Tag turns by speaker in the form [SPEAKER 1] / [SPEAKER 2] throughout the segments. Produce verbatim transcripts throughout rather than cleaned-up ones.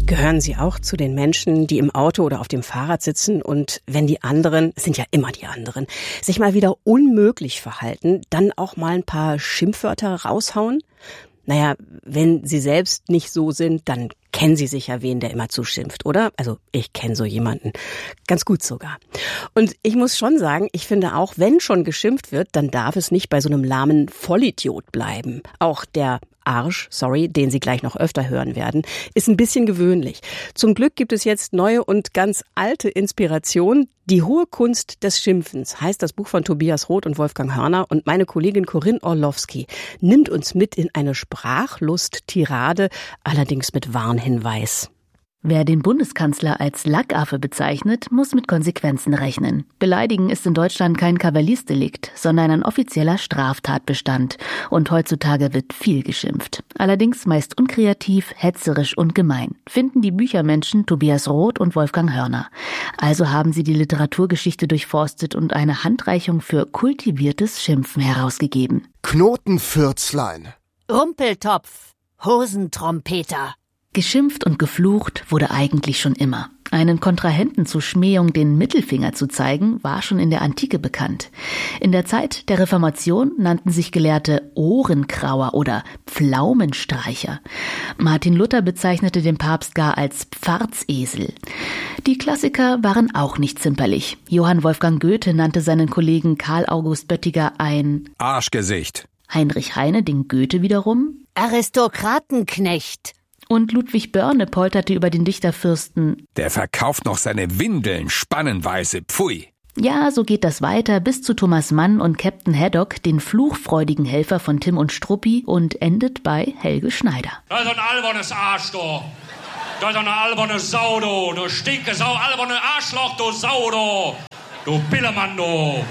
[SPEAKER 1] Gehören Sie auch zu den Menschen, die im Auto oder auf dem Fahrrad sitzen und wenn die anderen, es sind ja immer die anderen, sich mal wieder unmöglich verhalten, dann auch mal ein paar Schimpfwörter raushauen? Naja, wenn Sie selbst nicht so sind, dann kennen Sie sicher wen, der immer zuschimpft, oder? Also ich kenne so jemanden. Ganz gut sogar. Und ich muss schon sagen, ich finde auch, wenn schon geschimpft wird, dann darf es nicht bei so einem lahmen Vollidiot bleiben. Auch der Arsch, sorry, den Sie gleich noch öfter hören werden, ist ein bisschen gewöhnlich. Zum Glück gibt es jetzt neue und ganz alte Inspiration. Die hohe Kunst des Schimpfens heißt das Buch von Tobias Roth und Wolfgang Hörner, und meine Kollegin Corinne Orlowski nimmt uns mit in eine Sprachlust-Tirade, allerdings mit Warnhinweis.
[SPEAKER 2] Wer den Bundeskanzler als Lackaffe bezeichnet, muss mit Konsequenzen rechnen. Beleidigen ist in Deutschland kein Kavaliersdelikt, sondern ein offizieller Straftatbestand. Und heutzutage wird viel geschimpft. Allerdings meist unkreativ, hetzerisch und gemein, finden die Büchermenschen Tobias Roth und Wolfgang Hörner. Also haben sie die Literaturgeschichte durchforstet und eine Handreichung für kultiviertes Schimpfen herausgegeben.
[SPEAKER 3] Knotenfürzlein.
[SPEAKER 4] Rumpeltopf. Hosentrompeter.
[SPEAKER 2] Geschimpft und geflucht wurde eigentlich schon immer. Einen Kontrahenten zur Schmähung den Mittelfinger zu zeigen, war schon in der Antike bekannt. In der Zeit der Reformation nannten sich Gelehrte Ohrenkrauer oder Pflaumenstreicher. Martin Luther bezeichnete den Papst gar als Pfarzesel. Die Klassiker waren auch nicht zimperlich. Johann Wolfgang Goethe nannte seinen Kollegen Karl August Böttiger ein
[SPEAKER 5] Arschgesicht.
[SPEAKER 2] Heinrich Heine den Goethe wiederum
[SPEAKER 4] Aristokratenknecht.
[SPEAKER 2] Und Ludwig Börne polterte über den Dichterfürsten:
[SPEAKER 5] Der verkauft noch seine Windeln, spannenweise, pfui.
[SPEAKER 2] Ja, so geht das weiter bis zu Thomas Mann und Captain Haddock, den fluchfreudigen Helfer von Tim und Struppi, und endet bei Helge Schneider.
[SPEAKER 6] Das ist ein albernes Arsch, du. Das ist eine alberne Sau, du. Du stinke Sau, alberne Arschloch, du Sau, du. Du Pillemann, du.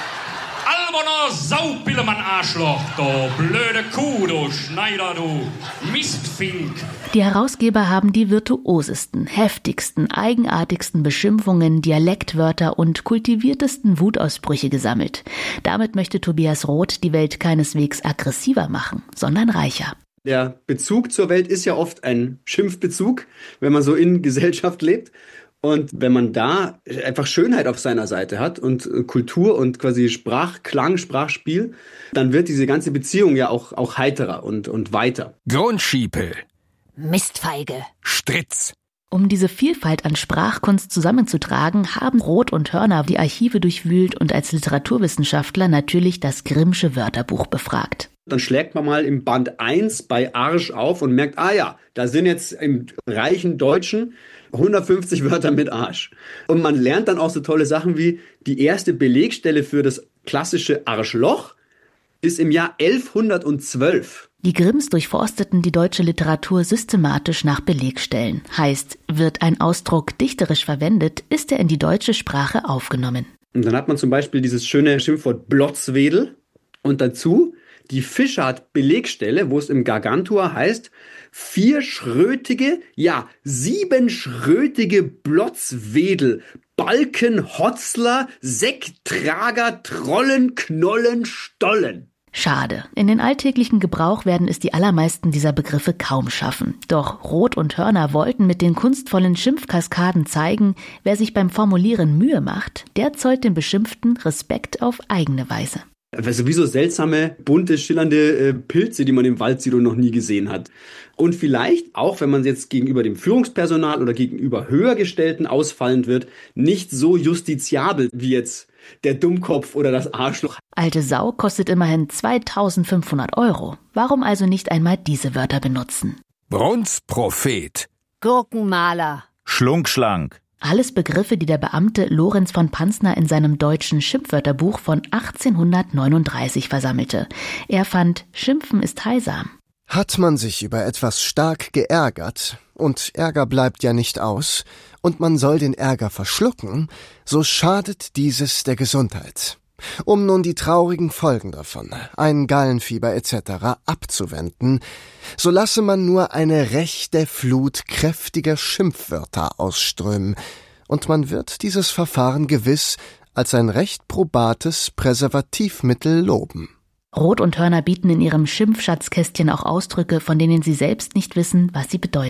[SPEAKER 6] Alberner Sau-Pillemann-Arschloch, du blöde Kuh, du Schneider, du Mistfink.
[SPEAKER 2] Die Herausgeber haben die virtuosesten, heftigsten, eigenartigsten Beschimpfungen, Dialektwörter und kultiviertesten Wutausbrüche gesammelt. Damit möchte Tobias Roth die Welt keineswegs aggressiver machen, sondern reicher.
[SPEAKER 7] Der Bezug zur Welt ist ja oft ein Schimpfbezug, wenn man so in Gesellschaft lebt. Und wenn man da einfach Schönheit auf seiner Seite hat und Kultur und quasi Sprachklang, Sprachspiel, dann wird diese ganze Beziehung ja auch, auch heiterer und, und weiter.
[SPEAKER 5] Grundschiepel.
[SPEAKER 4] Mistfeige.
[SPEAKER 5] Stritz.
[SPEAKER 2] Um diese Vielfalt an Sprachkunst zusammenzutragen, haben Roth und Hörner die Archive durchwühlt und als Literaturwissenschaftler natürlich das Grimmsche Wörterbuch befragt.
[SPEAKER 7] Dann schlägt man mal im Band eins bei Arsch auf und merkt, ah ja, da sind jetzt im reichen Deutschen hundertfünfzig Wörter mit Arsch. Und man lernt dann auch so tolle Sachen wie, die erste Belegstelle für das klassische Arschloch ist im Jahr elfhundertzwölf.
[SPEAKER 2] Die Grimms durchforsteten die deutsche Literatur systematisch nach Belegstellen. Heißt, wird ein Ausdruck dichterisch verwendet, ist er in die deutsche Sprache aufgenommen.
[SPEAKER 7] Und dann hat man zum Beispiel dieses schöne Schimpfwort Blotzwedel und dazu die Fischart-Belegstelle, wo es im Gargantua heißt, vierschrötige, ja, siebenschrötige Blotzwedel, Balken, Hotzler, Secktrager, Trollen, Knollen, Stollen.
[SPEAKER 2] Schade. In den alltäglichen Gebrauch werden es die allermeisten dieser Begriffe kaum schaffen. Doch Roth und Hörner wollten mit den kunstvollen Schimpfkaskaden zeigen, wer sich beim Formulieren Mühe macht, der zollt dem Beschimpften Respekt auf eigene Weise.
[SPEAKER 7] Also wie so seltsame, bunte, schillernde äh, Pilze, die man im Wald sieht und noch nie gesehen hat. Und vielleicht, auch wenn man jetzt gegenüber dem Führungspersonal oder gegenüber Höhergestellten ausfallend wird, nicht so justiziabel wie jetzt der Dummkopf oder das Arschloch.
[SPEAKER 2] Alte Sau kostet immerhin zweitausendfünfhundert Euro. Warum also nicht einmal diese Wörter benutzen?
[SPEAKER 5] Brunsprophet.
[SPEAKER 4] Gurkenmaler.
[SPEAKER 3] Schlunkschlank.
[SPEAKER 2] Alles Begriffe, die der Beamte Lorenz von Panzner in seinem deutschen Schimpfwörterbuch von achtzehnhundertneununddreißig versammelte. Er fand, Schimpfen ist heilsam.
[SPEAKER 3] Hat man sich über etwas stark geärgert, und Ärger bleibt ja nicht aus, und man soll den Ärger verschlucken, so schadet dieses der Gesundheit. Um nun die traurigen Folgen davon, ein Gallenfieber et cetera abzuwenden, so lasse man nur eine rechte Flut kräftiger Schimpfwörter ausströmen, und man wird dieses Verfahren gewiss als ein recht probates Präservativmittel loben.
[SPEAKER 2] Roth und Hörner bieten in ihrem Schimpfschatzkästchen auch Ausdrücke, von denen sie selbst nicht wissen, was sie bedeuten.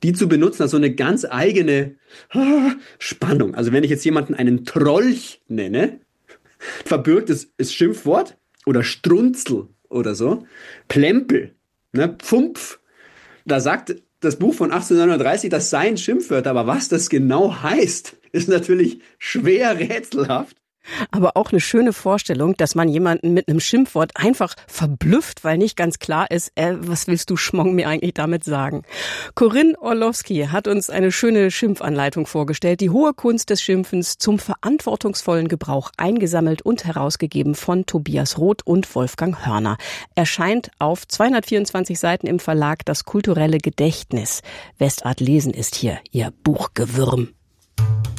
[SPEAKER 7] die zu benutzen, also eine ganz eigene ah, Spannung. Also wenn ich jetzt jemanden einen Trolch nenne, verbirgt es das Schimpfwort oder Strunzel oder so, Plempel, ne, Pfumpf. Da sagt das Buch von achtzehnhundertneununddreißig, das seien Schimpfwörter, aber was das genau heißt, ist natürlich schwer rätselhaft.
[SPEAKER 1] Aber auch eine schöne Vorstellung, dass man jemanden mit einem Schimpfwort einfach verblüfft, weil nicht ganz klar ist, äh, was willst du Schmong mir eigentlich damit sagen? Corinne Orlowski hat uns eine schöne Schimpfanleitung vorgestellt, die hohe Kunst des Schimpfens zum verantwortungsvollen Gebrauch, eingesammelt und herausgegeben von Tobias Roth und Wolfgang Hörner. Erscheint auf zweihundertvierundzwanzig Seiten im Verlag Das kulturelle Gedächtnis. Westart Lesen ist hier ihr Buchgewürm.